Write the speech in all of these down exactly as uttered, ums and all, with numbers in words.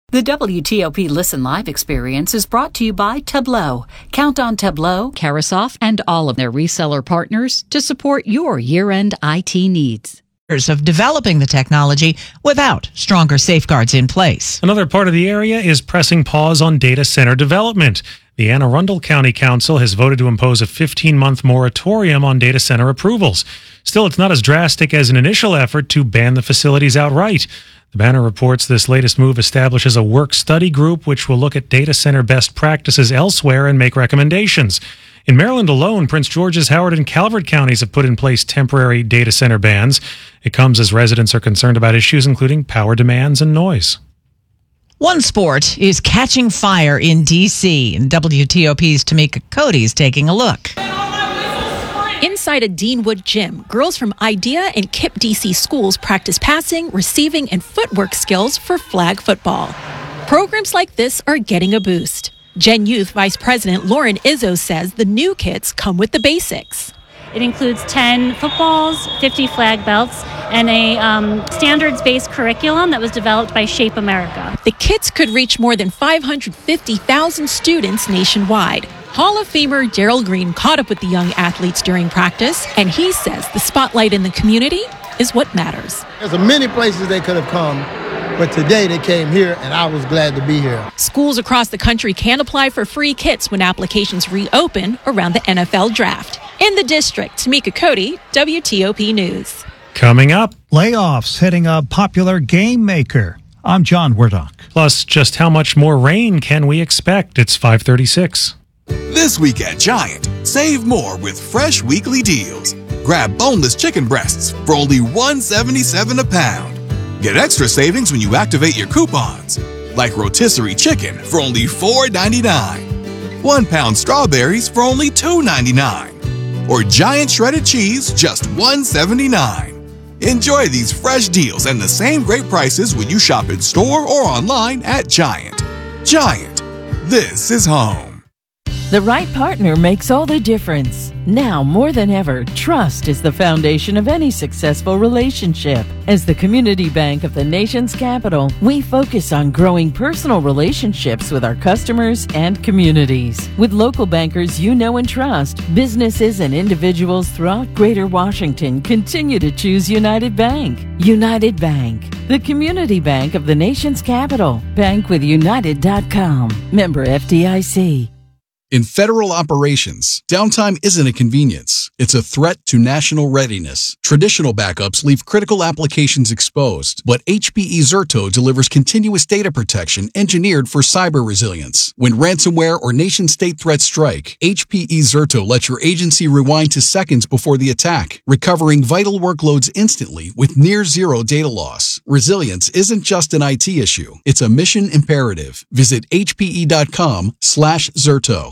The W T O P Listen Live experience is brought to you by Tableau. Count on Tableau, Carasoft, and all of their reseller partners to support your year-end I T needs. Of developing the technology without stronger safeguards in place. Another part of the area is pressing pause on data center development. The Anne Arundel County Council has voted to impose a fifteen-month moratorium on data center approvals. Still, it's not as drastic as an initial effort to ban the facilities outright. The Banner reports this latest move establishes a work-study group which will look at data center best practices elsewhere and make recommendations. In Maryland alone, Prince George's, Howard, and Calvert counties have put in place temporary data center bans. It comes as residents are concerned about issues including power demands and noise. One sport is catching fire in D C, and W T O P's Tamika Cody is taking a look. Inside a Deanwood gym, girls from IDEA and KIPP D C schools practice passing, receiving, and footwork skills for flag football. Programs like this are getting a boost. Gen Youth Vice President Lauren Izzo says the new kits come with the basics. It includes ten footballs, fifty flag belts, and a um, standards-based curriculum that was developed by Shape America. The kits could reach more than five hundred fifty thousand students nationwide. Hall of Famer Daryl Green caught up with the young athletes during practice, and he says the spotlight in the community is what matters. There's many places they could have come, but today they came here, and I was glad to be here. Schools across the country can apply for free kits when applications reopen around the N F L draft. In the district, Tamika Cody, W T O P News. Coming up, layoffs hitting a popular game maker. I'm John Werdock. Plus, just how much more rain can we expect? It's five thirty-six. This week at Giant, save more with fresh weekly deals. Grab boneless chicken breasts for only one dollar and seventy-seven cents a pound. Get extra savings when you activate your coupons, like rotisserie chicken for only four dollars and ninety-nine cents, one pound strawberries for only two dollars and ninety-nine cents, or Giant shredded cheese just one dollar and seventy-nine cents. Enjoy these fresh deals and the same great prices when you shop in store or online at Giant. Giant, this is home. The right partner makes all the difference. Now more than ever, trust is the foundation of any successful relationship. As the community bank of the nation's capital, we focus on growing personal relationships with our customers and communities. With local bankers you know and trust, businesses and individuals throughout Greater Washington continue to choose United Bank. United Bank, the community bank of the nation's capital. Bank with United dot com. Member F D I C. In federal operations, downtime isn't a convenience. It's a threat to national readiness. Traditional backups leave critical applications exposed, but H P E Zerto delivers continuous data protection engineered for cyber resilience. When ransomware or nation-state threats strike, H P E Zerto lets your agency rewind to seconds before the attack, recovering vital workloads instantly with near-zero data loss. Resilience isn't just an I T issue. It's a mission imperative. Visit H P E dot com slash Zerto.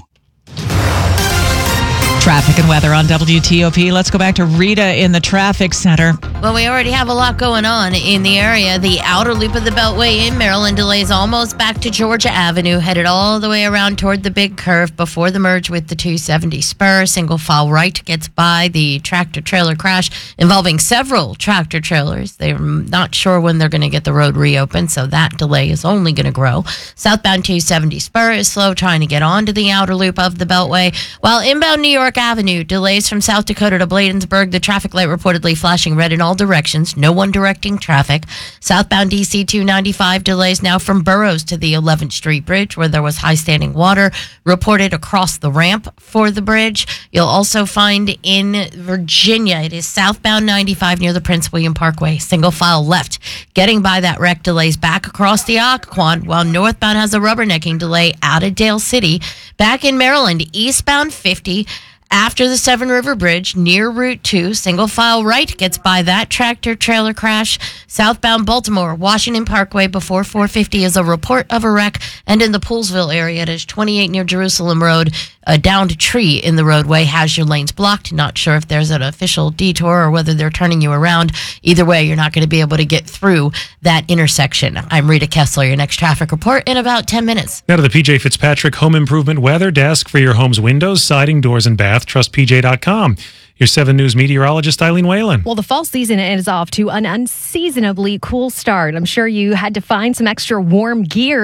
Traffic and weather on W T O P. Let's go back to Rita in the traffic center. Well, we already have a lot going on in the area. The outer loop of the Beltway in Maryland delays almost back to Georgia Avenue, headed all the way around toward the big curve before the merge with the two seventy spur. Single file right gets by the tractor-trailer crash involving several tractor-trailers. They're not sure when they're going to get the road reopened, so that delay is only going to grow. Southbound two seventy spur is slow trying to get onto the outer loop of the Beltway, while inbound New York Avenue delays from South Dakota to Bladensburg. The traffic light reportedly flashing red in all directions. No one directing traffic. Southbound D C two ninety-five delays now from Burroughs to the eleventh Street Bridge, where there was high standing water reported across the ramp for the bridge. You'll also find in Virginia, it is southbound ninety-five near the Prince William Parkway. Single file left. Getting by that wreck delays back across the Occoquan, while northbound has a rubbernecking delay out of Dale City. Back in Maryland, eastbound fifty after the Severn River Bridge near Route two, single file right gets by that tractor trailer crash. Southbound Baltimore, Washington Parkway before four fifty is a report of a wreck, and in the Poolsville area, it is twenty-eight near Jerusalem Road. A downed tree in the roadway has your lanes blocked. Not sure if there's an official detour or whether they're turning you around. Either way, you're not going to be able to get through that intersection. I'm Rita Kessler, your next traffic report in about ten minutes. Now to the P J Fitzpatrick Home Improvement Weather Desk for your home's windows, siding, doors, and bath. Trust P J dot com. Your seven News meteorologist, Eileen Whalen. Well, the fall season is off to an unseasonably cool start. I'm sure you had to find some extra warm gear